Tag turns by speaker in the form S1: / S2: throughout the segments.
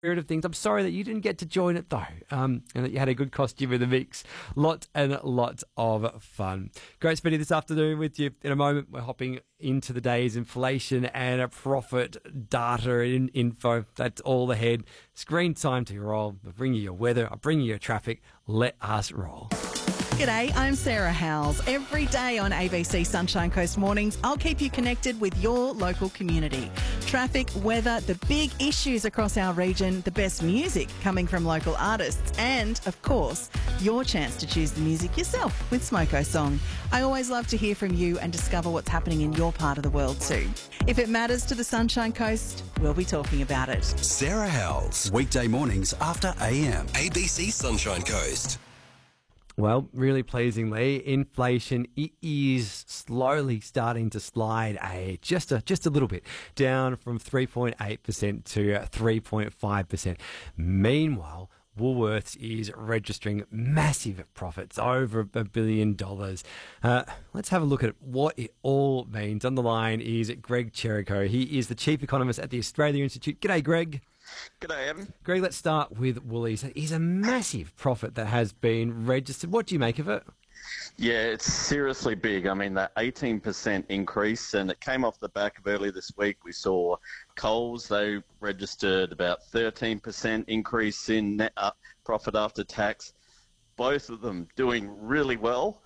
S1: spirit of things, I'm sorry that you didn't get to join it though, and that you had a good costume in the mix. Lot of fun. Great spending this afternoon with you. In a moment, we're hopping into the day's inflation and profit data and info. That's all ahead. Screen time to roll. I'll bring you your weather. I'll bring you your traffic. Let us roll.
S2: G'day, I'm Sarah Howells. Every day on ABC Sunshine Coast Mornings, I'll keep you connected with your local community. Traffic, weather, the big issues across our region, the best music coming from local artists, and, of course, your chance to choose the music yourself with Smoko Song. I always love to hear from you and discover what's happening in your part of the world too. If it matters to the Sunshine Coast, we'll be talking about it.
S3: Sarah Howells, weekday mornings after AM. ABC Sunshine Coast.
S1: Well, really pleasingly, inflation is slowly starting to slide just a little bit, down from 3.8% to 3.5%. Meanwhile, Woolworths is registering massive profits, over $1 billion. Let's have a look at what it all means. On the line is Greg Cherico. He is the Chief Economist at the Australia Institute. G'day, Greg.
S4: G'day, Evan.
S1: Greg, let's start with Woolies. It is a massive profit that has been registered. What do you make of it?
S4: Yeah, it's seriously big. I mean, that 18% increase, and it came off the back of earlier this week. We saw Coles, they registered about 13% increase in net profit after tax. Both of them doing really well.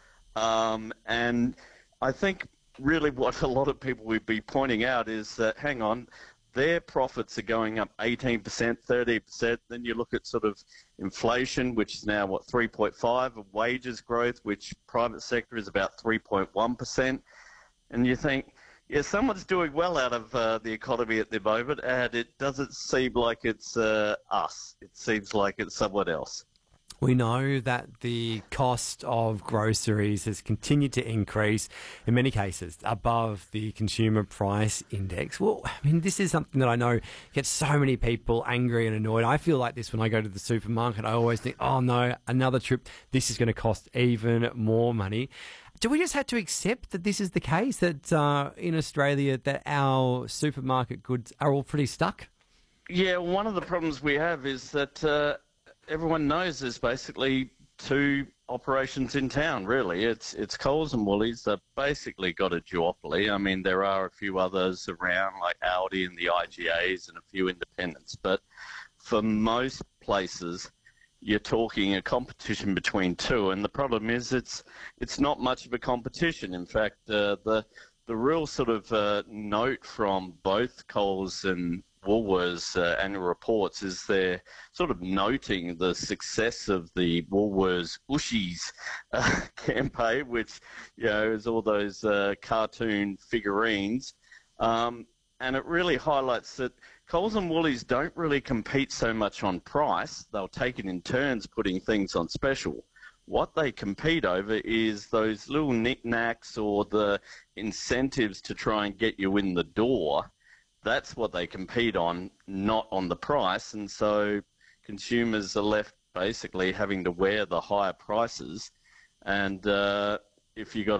S4: And I think really what a lot of people would be pointing out is that, hang on, their profits are going up 18%, 30%. Then you look at sort of inflation, which is now, 3.5%, of wages growth, which private sector is about 3.1%. And you think, yeah, someone's doing well out of the economy at the moment, and it doesn't seem like it's us. It seems like it's someone else.
S1: We know that the cost of groceries has continued to increase, in many cases, above the consumer price index. Well, I mean, this is something that I know gets so many people angry and annoyed. I feel like this when I go to the supermarket. I always think, oh no, another trip. This is going to cost even more money. Do we just have to accept that this is the case, that in Australia that our supermarket goods are all pretty stuck?
S4: Yeah, one of the problems we have is that everyone knows there's basically two operations in town, really. It's Coles and Woolies. They've basically got a duopoly. I mean, there are a few others around, like Aldi and the IGAs and a few independents. But for most places, you're talking a competition between two. And the problem is it's not much of a competition. In fact, the real sort of note from both Coles and Woolworths annual reports is they're sort of noting the success of the Woolworths Ushies campaign, which, you know, is all those cartoon figurines. And it really highlights that Coles and Woolies don't really compete so much on price. They'll take it in turns putting things on special. What they compete over is those little knickknacks or the incentives to try and get you in the door. That's what they compete on, not on the price. And so consumers are left basically having to wear the higher prices. And if you got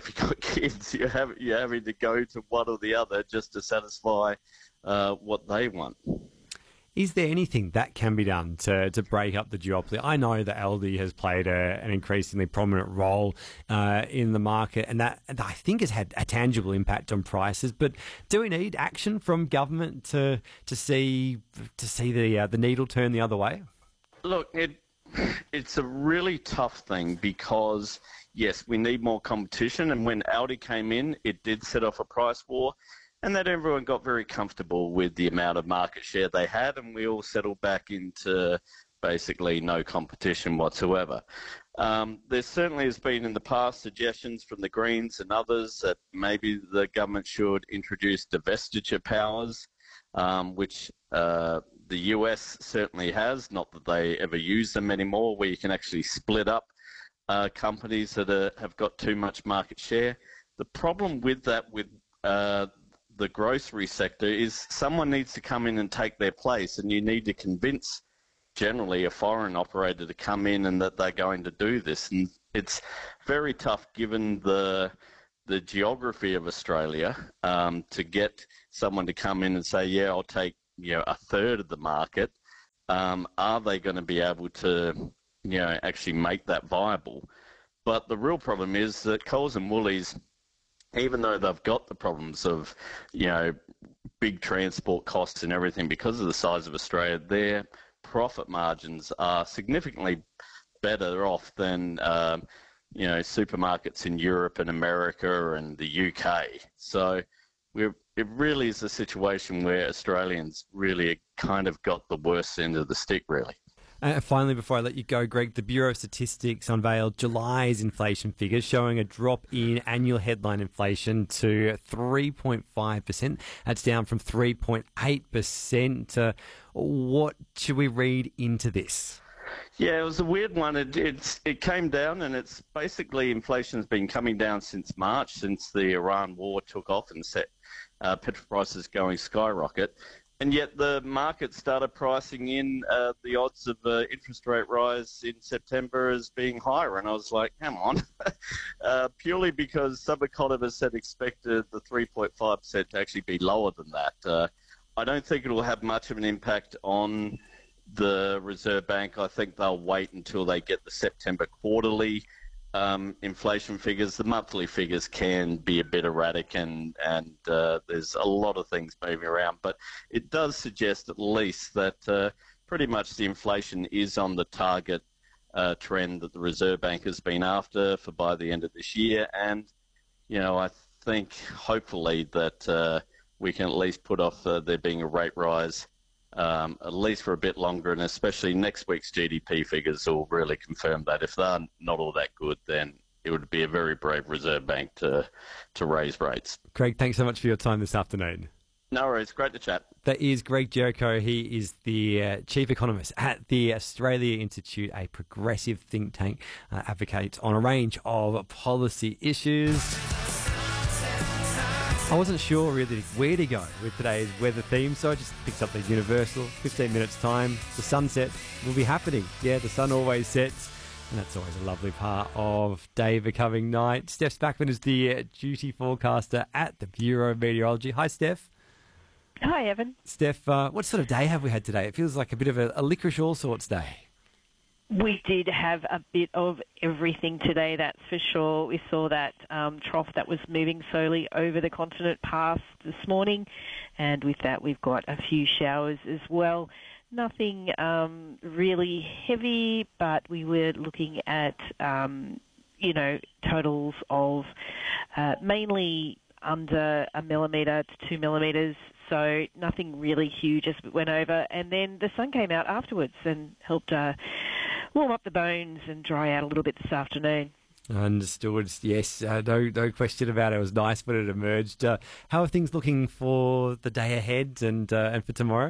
S4: kids, you're having to go to one or the other just to satisfy what they want.
S1: Is there anything that can be done to break up the duopoly? I know that Aldi has played an increasingly prominent role in the market, and that I think has had a tangible impact on prices. But do we need action from government to see the needle turn the other way?
S4: Look, it's a really tough thing because, yes, we need more competition. And when Aldi came in, it did set off a price war. And that everyone got very comfortable with the amount of market share they had, and we all settled back into basically no competition whatsoever. There certainly has been in the past suggestions from the Greens and others that maybe the government should introduce divestiture powers, which the US certainly has, not that they ever use them anymore, where you can actually split up companies that have got too much market share. The problem with that, with the grocery sector, is someone needs to come in and take their place, and you need to convince generally a foreign operator to come in and that they're going to do this. And it's very tough given the geography of Australia to get someone to come in and say, yeah, I'll take a third of the market. Are they going to be able to, actually make that viable? But the real problem is that Coles and Woolies, even though they've got the problems of, big transport costs and everything because of the size of Australia, their profit margins are significantly better off than, supermarkets in Europe and America and the UK. So it really is a situation where Australians really kind of got the worst end of the stick, really.
S1: Finally, before I let you go, Greg, the Bureau of Statistics unveiled July's inflation figures, showing a drop in annual headline inflation to 3.5%. That's down from 3.8%. What should we read into this?
S4: Yeah, it was a weird one. It came down, and it's basically inflation's been coming down since March, since the Iran war took off and set petrol prices going skyrocket. And yet the market started pricing in the odds of interest rate rise in September as being higher. And I was like, hang on. Purely because some economists had expected the 3.5% to actually be lower than that. I don't think it will have much of an impact on the Reserve Bank. I think they'll wait until they get the September quarterly inflation figures. The monthly figures can be a bit erratic, and there's a lot of things moving around, but it does suggest at least that pretty much the inflation is on the target trend that the Reserve Bank has been after for by the end of this year. And I think hopefully that we can at least put off there being a rate rise at least for a bit longer, and especially next week's GDP figures will really confirm that. If they're not all that good, then it would be a very brave Reserve Bank to raise rates.
S1: Greg, thanks so much for your time this afternoon.
S4: No worries, great to chat.
S1: That is Greg Jericho. He is the chief economist at the Australia Institute, a progressive think tank, advocates on a range of policy issues. I wasn't sure really where to go with today's weather theme, so I just picked up the universal. 15 minutes time, the sunset will be happening. Yeah, the sun always sets, and that's always a lovely part of day becoming night. Steph Spackman is the duty forecaster at the Bureau of Meteorology. Hi, Steph.
S5: Hi, Evan.
S1: Steph, what sort of day have we had today? It feels like a bit of a licorice all sorts day.
S5: We did have a bit of everything today, that's for sure. We saw that trough that was moving slowly over the continent past this morning, and with that we've got a few showers as well. Nothing really heavy, but we were looking at, totals of mainly under 1 millimetre to 2 millimetres. So nothing really huge as it went over. And then the sun came out afterwards and helped warm up the bones and dry out a little bit this afternoon.
S1: Understood. Yes, no question about it. It was nice when it emerged. How are things looking for the day ahead and for tomorrow?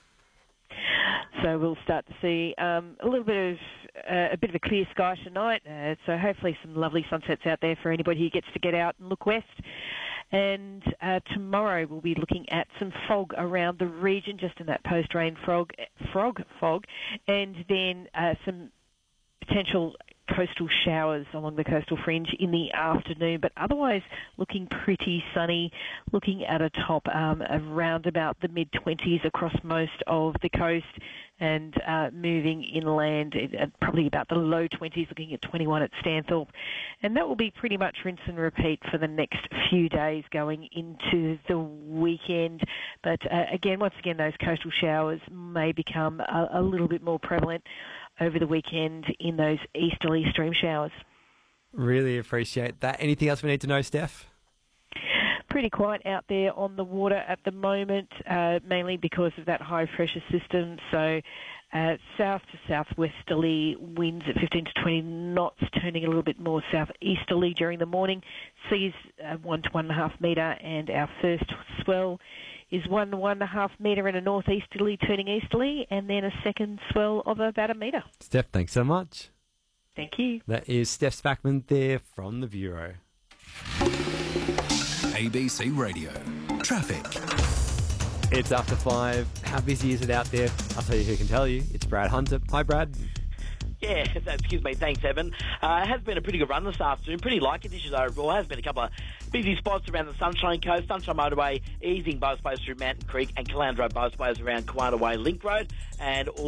S5: So we'll start to see a bit of a clear sky tonight. So hopefully some lovely sunsets out there for anybody who gets to get out and look west. And tomorrow we'll be looking at some fog around the region, just in that post-rain fog, and then some potential coastal showers along the coastal fringe in the afternoon, but otherwise looking pretty sunny, looking at a top around about the mid-20s across most of the coast, and moving inland at probably about the low 20s, looking at 21 at Stanthorpe. And that will be pretty much rinse and repeat for the next few days going into the weekend. But once again, those coastal showers may become a little bit more prevalent over the weekend in those easterly stream showers.
S1: Really appreciate that. Anything else we need to know, Steph?
S5: Pretty quiet out there on the water at the moment, mainly because of that high pressure system. So south to southwesterly winds at 15 to 20 knots, turning a little bit more southeasterly during the morning. Seas 1 to 1.5 metre, and our first swell is 1 to 1.5 metre in a northeasterly turning easterly, and then a second swell of about 1 metre.
S1: Steph, thanks so much.
S5: Thank you.
S1: That is Steph Spackman there from the Bureau.
S3: ABC Radio. Traffic.
S1: It's after 5. How busy is it out there? I'll tell you who can tell you. It's Brad Hunter. Hi, Brad.
S6: Yeah, excuse me. Thanks, Evan. It has been a pretty good run this afternoon. Pretty light conditions overall. Has been a couple of busy spots around the Sunshine Coast. Sunshine Motorway easing both ways through Mountain Creek, and Calandro both ways around Kawana Way Link Road, and also